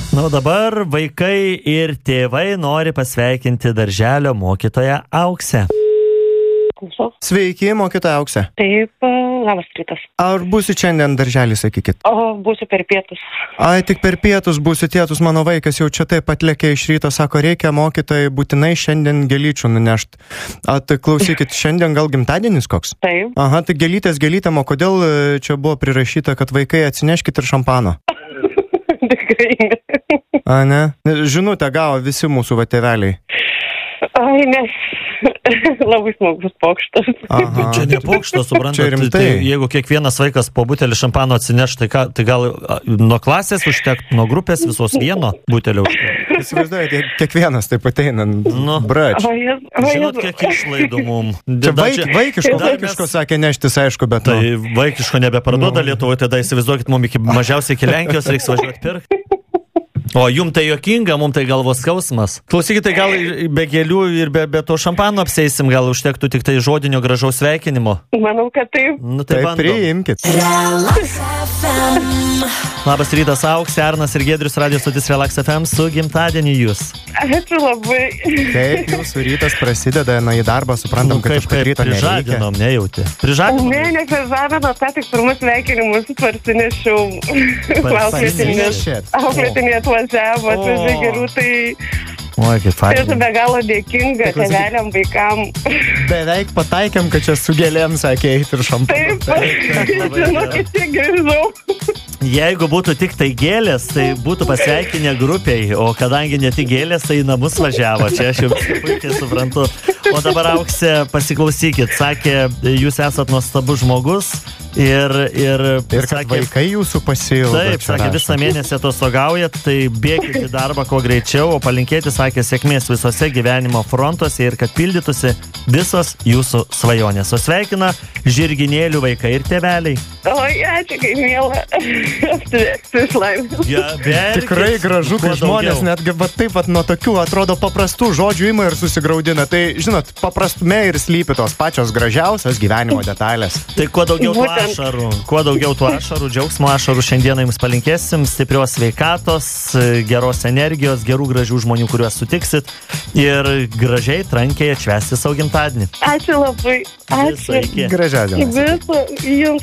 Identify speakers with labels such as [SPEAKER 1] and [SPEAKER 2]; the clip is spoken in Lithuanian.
[SPEAKER 1] Na, dabar vaikai ir tėvai nori pasveikinti darželio mokytoją Auksę.
[SPEAKER 2] Sveiki, mokytoja Auksė.
[SPEAKER 3] Taip, labas rytas.
[SPEAKER 2] Ar būsit šiandien darželį, sakykit?
[SPEAKER 3] O, būsiu per pietus.
[SPEAKER 2] Ai, tik per pietus būsiu tėtus, mano vaikas jau čia taip atlėkė iš ryto, sako, reikia mokytojai būtinai šiandien gėlyčių nunešt. Tai klausykit, šiandien gal gimtadienis koks?
[SPEAKER 3] Taip.
[SPEAKER 2] Aha, tai gėlytėm, o kodėl čia buvo prirašyta, kad vaikai atsineškit ir šampano?
[SPEAKER 3] Tikrai.
[SPEAKER 2] A, ne? Žinutę gavo visi mūsų va tėveliai.
[SPEAKER 3] Ai, nes labai smagus pokštas.
[SPEAKER 1] Aha. Čia ne pokštas, suprantate, tai jeigu kiekvienas vaikas po butelį šampano atsineš, tai gal nuo klasės užtekt, nuo grupės visos vieno butelio užtekt.
[SPEAKER 2] Įsivaizduojate, kiekvienas taip ateina, brač.
[SPEAKER 1] Žinot, kiek išlaidų mum.
[SPEAKER 2] Čia vaikiško sakė neštis, aišku, bet...
[SPEAKER 1] Tai vaikiško nebeparduoda Lietuvoje, tada įsivaizduokit, mum mažiausiai iki Lenkijos reiks važiuoti pirkti. O jum tai juokinga, mum tai galvos skausmas. Klausykit, tai gal be gėlių ir be to šampano apseisim, gal užtektų tik tai žodinio gražaus sveikinimo?
[SPEAKER 3] Manau, kad taip.
[SPEAKER 1] Nu, tai bandom.
[SPEAKER 2] Priimkit.
[SPEAKER 1] Labas rytas, Auksė, Arnas ir Giedrius, Radio stotis Relax FM, su gimtadieniu jūs.
[SPEAKER 3] Ačiū labai.
[SPEAKER 2] Taip, jūsų rytas prasideda, į darbą, suprantam, kad kažkaip ryto nereikia.
[SPEAKER 1] Prižadinom, nejauti. Prižadinom?
[SPEAKER 3] Ne, neprižadino, ką tik pirmus sveikinimus parsinešiau. Auklėtinė atvažiavo, atvežė gerų, tai...
[SPEAKER 1] Oi, kaip fainai.
[SPEAKER 3] Esu be galo dėkinga tėveliam, vaikam.
[SPEAKER 2] Beveik pataikėm, kad čia su gėlėm sakė eiti ir šampanu.
[SPEAKER 3] Taip, žinokit, tiek grįžau.
[SPEAKER 1] Jeigu būtų tik tai gėlės, tai būtų pasveikinę grupiai, o kadangi ne tik gėlės, tai į namus važiavo. Čia aš jau puikiai suprantu. O dabar, Auksė, pasiklausykit, sakė, jūs esat nuostabus žmogus ir
[SPEAKER 2] sakė, vaikai jūsų pasiilgo.
[SPEAKER 1] Taip, sakė, visą mėnesį atostogaujat, tai bėkit į darbą kuo greičiau, o palinkėti, sakė, sėkmės visose gyvenimo frontuose ir kad pildytųsi visos jūsų svajonės. O sveikina žirginėlių vaikai ir tėveliai.
[SPEAKER 3] Oi, ačiū, kaip miela. Apsivėksiu iš laimės.
[SPEAKER 2] Tikrai gražu, kai žmonės netgi taip nuo tokių atrodo paprastų žodžių ima ir susigraudina. Tai, žinot, paprastume ir slypi tos pačios gražiausios gyvenimo detalės.
[SPEAKER 1] Tai kuo daugiau tų ašarų, džiaugsmo ašarų šiandieną jums palinkėsim, stiprios sveikatos, geros energijos, gerų gražių žmonių, kuriuos sutiksit ir gražiai, trankiai atšvęsti savo gimtadienį.
[SPEAKER 3] Ačiū labai. Ačiū.
[SPEAKER 1] Iki.
[SPEAKER 2] Gražią dieną.
[SPEAKER 3] Viso jums.